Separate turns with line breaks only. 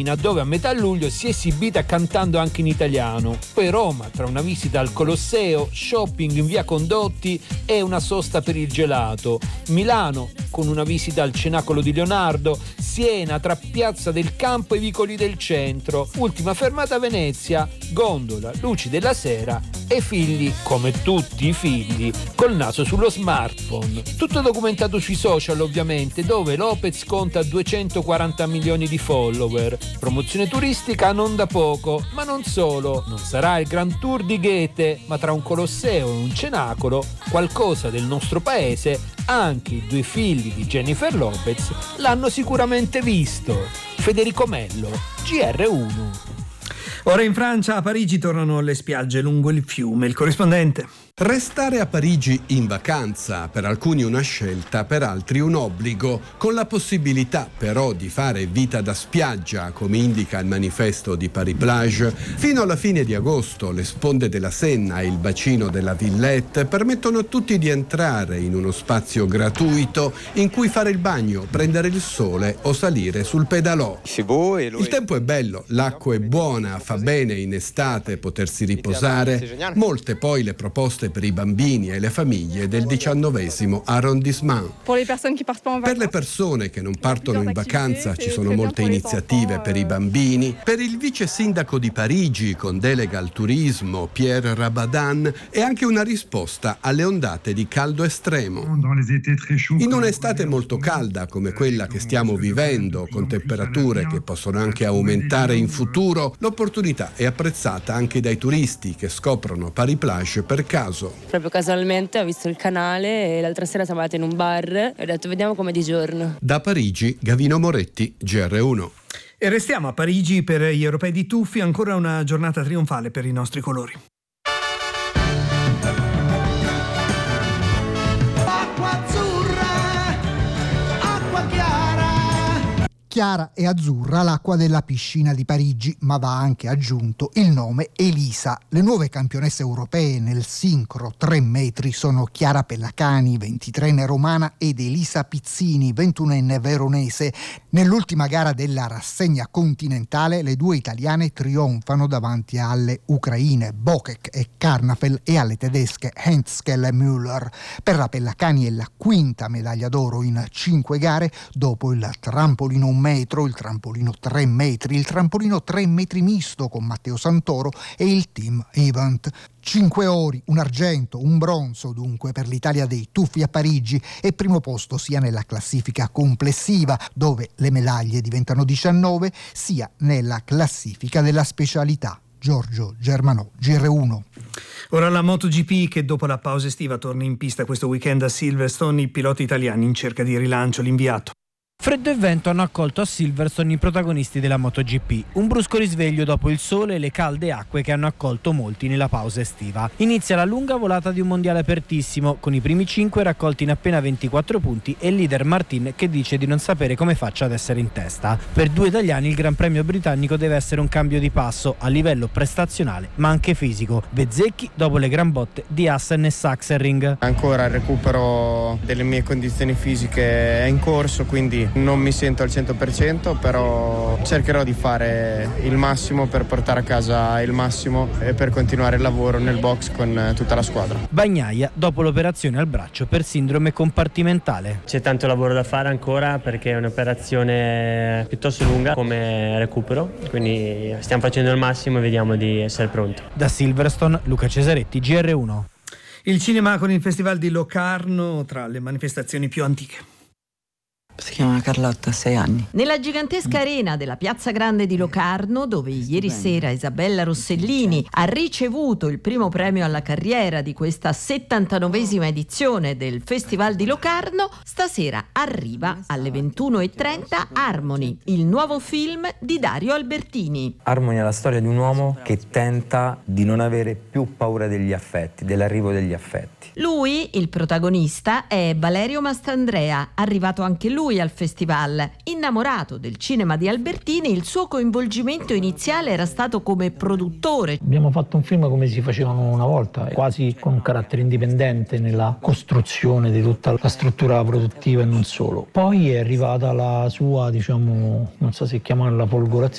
Messina, dove a metà luglio si è esibita cantando anche in italiano. Poi Roma, tra una visita al Colosseo, shopping in via Condotti e una sosta per il gelato. Milano, con una visita al Cenacolo di Leonardo. Siena, tra Piazza del Campo e vicoli del centro. Ultima fermata Venezia, gondola, luci della sera e figli, come tutti i figli, col naso sullo smartphone. Tutto documentato sui social, ovviamente, dove Lopez conta 240 milioni di follower. Promozione turistica non da poco, ma non solo. Non sarà il Grand Tour di Goethe, ma tra un Colosseo e un Cenacolo, qualcosa del nostro paese, anche i due figli di Jennifer Lopez l'hanno sicuramente visto. Federico Mello, GR1.
Ora in Francia, a Parigi, tornano le spiagge lungo il fiume. Il corrispondente.
Restare a Parigi in vacanza, per alcuni una scelta, per altri un obbligo, con la possibilità però di fare vita da spiaggia, come indica il manifesto di Paris Plage. Fino alla fine di agosto le sponde della Senna e il bacino della Villette permettono a tutti di entrare in uno spazio gratuito in cui fare il bagno, prendere il sole o salire sul pedalò. Il tempo è bello, l'acqua è buona, fa bene in estate potersi riposare. Molte poi le proposte per i bambini e le famiglie del 19° arrondissement. Per le persone che non partono in vacanza ci sono molte iniziative per i bambini. Per il vice sindaco di Parigi con delega al turismo, Pierre Rabadan, è anche una risposta alle ondate di caldo estremo. In un'estate molto calda come quella che stiamo vivendo, con temperature che possono anche aumentare in futuro, l'opportunità è apprezzata anche dai turisti che scoprono Paris Plage per caso.
Proprio casualmente ho visto il canale e l'altra sera siamo andati in un bar e ho detto vediamo com'è di giorno.
Da Parigi, Gavino Moretti, GR1.
E restiamo a Parigi per gli europei di tuffi, ancora una giornata trionfale per i nostri colori.
Chiara e azzurra l'acqua della piscina di Parigi, ma va anche aggiunto il nome Elisa. Le nuove campionesse europee nel sincro 3 metri sono Chiara Pellacani, 23enne romana, ed Elisa Pizzini, 21enne veronese. Nell'ultima gara della rassegna continentale le due italiane trionfano davanti alle ucraine Bokek e Karnafel e alle tedesche Henschel e Müller. Per la Pellacani è la quinta medaglia d'oro in 5 gare, dopo il trampolino 1 metro, il trampolino 3 metri, il trampolino 3 metri misto con Matteo Santoro e il team event. 5 ori, un argento, un bronzo dunque per l'Italia dei tuffi a Parigi, e primo posto sia nella classifica complessiva, dove le medaglie diventano 19, sia nella classifica della specialità. Giorgio Germanò, GR1.
Ora la MotoGP, che dopo la pausa estiva torna in pista questo weekend a Silverstone. I piloti italiani in cerca di rilancio, l'inviato.
Freddo e vento hanno accolto a Silverstone i protagonisti della MotoGP. Un brusco risveglio dopo il sole e le calde acque che hanno accolto molti nella pausa estiva. Inizia la lunga volata di un mondiale apertissimo, con i primi 5 raccolti in appena 24 punti e il leader Martin che dice di non sapere come faccia ad essere in testa. Per 2 italiani il Gran Premio britannico deve essere un cambio di passo a livello prestazionale ma anche fisico. Bezzecchi dopo le gran botte di Hassen e Sachsenring.
Ancora il recupero delle mie condizioni fisiche è in corso, quindi non mi sento al 100%, però cercherò di fare il massimo per portare a casa il massimo e per continuare il lavoro nel box con tutta la squadra.
Bagnaia dopo l'operazione al braccio per sindrome compartimentale.
C'è tanto lavoro da fare ancora perché è un'operazione piuttosto lunga come recupero, quindi stiamo facendo il massimo e vediamo di essere pronti.
Da Silverstone, Luca Cesaretti, GR1.
Il cinema con il Festival di Locarno tra le manifestazioni più antiche.
Si chiama Carlotta, 6 anni.
Nella gigantesca arena della Piazza Grande di Locarno, dove ieri sera Isabella Rossellini ha ricevuto il primo premio alla carriera di questa 79esima edizione del Festival di Locarno, stasera arriva alle 21:30 Harmony, il nuovo film di Dario Albertini.
Harmony è la storia di un uomo che tenta di non avere più paura degli affetti, dell'arrivo degli affetti.
Lui, il protagonista, è Valerio Mastandrea, arrivato anche lui al festival. Innamorato del cinema di Albertini, il suo coinvolgimento iniziale era stato come produttore.
Abbiamo fatto un film come si facevano una volta, quasi con un carattere indipendente nella costruzione di tutta la struttura produttiva e non solo. Poi è arrivata la sua, non so se chiamarla folgorazione,